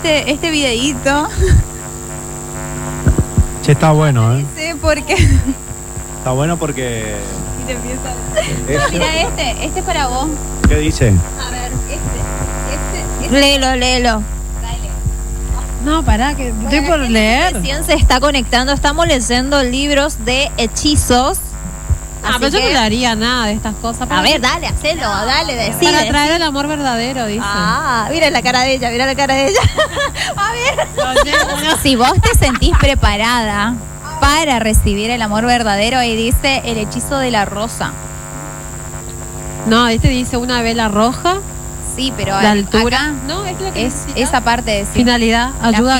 Este videíto. Che, está bueno, ¿eh? Sí, porque. Está bueno porque... Y te empieza. No, mira este es para vos. ¿Qué dice? A ver, Léelo. No, pará, que estoy por leer. Recién se está conectando, estamos leyendo libros de hechizos. Pero yo no le haría nada de estas cosas. A ver, dale, hacelo, dale, decile. Para traer el amor verdadero, dice. Mira la cara de ella, A ver. Si vos te sentís preparada para recibir el amor verdadero, ahí dice el hechizo de la rosa. No, este dice una vela roja. Sí, pero la altura. Acá No, es lo que es esa parte de finalidad, ayuda